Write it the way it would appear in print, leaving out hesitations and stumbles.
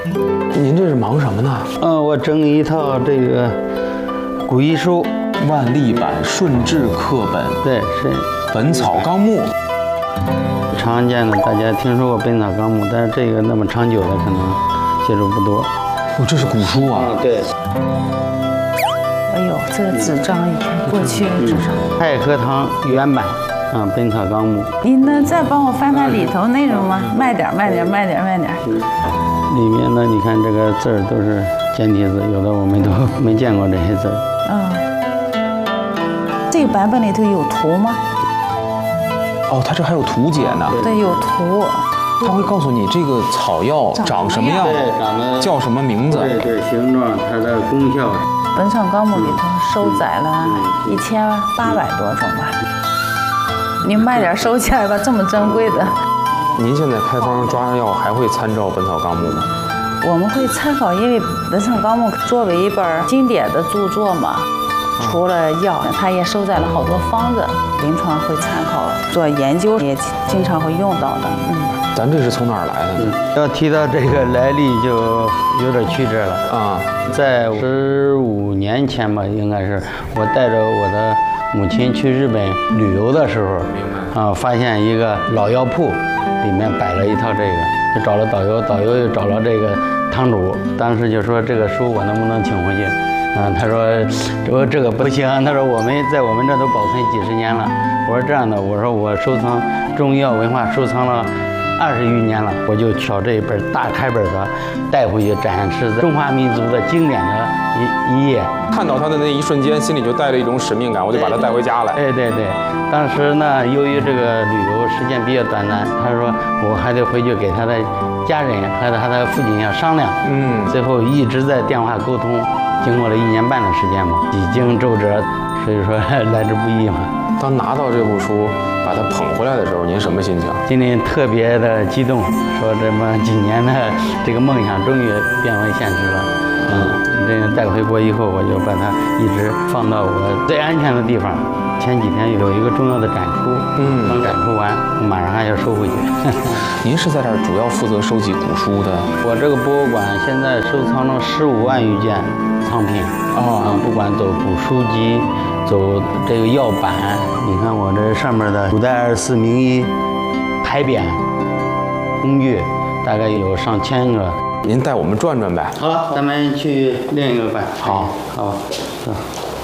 您这是忙什么呢？ 我整一套这个古医书， 万历版顺治课本， 对，是 《本草纲目》。 常见的大家听说过《本草纲目》，但是这个那么长久的可能接触不多。 这是古书啊。 对。 哎呦，这个纸张以前过去的纸张。 太和堂原版《本草纲目》。 您能再帮我翻翻里头内容吗？慢点。 里面呢，你看这个字儿都是简体字，有的我们都没见过这些字儿。 这个版本里头有图吗？ 它这还有图解呢。 对，有图。 它会告诉你这个草药长什么样，叫什么名字， 对，形状，它的功效。 《本草纲目》里头收载了1800多种吧。您慢点收起来吧，这么珍贵的。 您现在开方抓药还会参照《本草纲目》吗？ 我们会参考，因为《本草纲目》作为一本经典的著作嘛，除了药，它也收载了好多方子，临床会参考做研究，也经常会用到的。 咱这是从哪儿来的呢？ 要提到这个来历，就有点曲折了在15年前吧，应该是我带着我的母亲去日本旅游的时候，发现一个老药铺，里面摆了一套这个，就找了导游，导游又找了这个堂主，当时就说这个书我能不能请回去？他说这个不行，他说我们在我们这都保存几十年了。我说这样的，我说我收藏中医药文化收藏了20余年了，我就挑这一本大开本的带回去展示中华民族的经典的一页。 看到它的那一瞬间，心里就带了一种使命感，我就把它带回家来。 对，当时呢，由于这个旅游时间比较短暂，他说我还得回去给他的家人和他的父亲要商量。最后一直在电话沟通，经过了1年半的时间吧，几经周折，所以说来之不易嘛。 当拿到这部书，把它捧回来的时候，您什么心情？ 今天特别的激动，说这么几年的这个梦想终于变为现实了。这个带回国以后，我就把它一直放到我最安全的地方。前几天有一个重要的展出，刚展出完，马上还要收回去。 您是在这儿主要负责收集古书的？ 我这个博物馆现在收藏了15万余件藏品不管走古书籍，走这个药版，你看我这上面的古代24名医牌匾、工具，大概有上千个。 您带我们转转呗。 好，咱们去另一个馆。 好。 走。